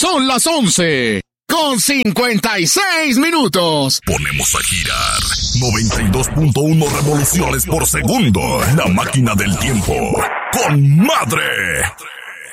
Son las 11:56. Ponemos a girar 92.1 revoluciones por segundo. La máquina del tiempo. ¡Con madre!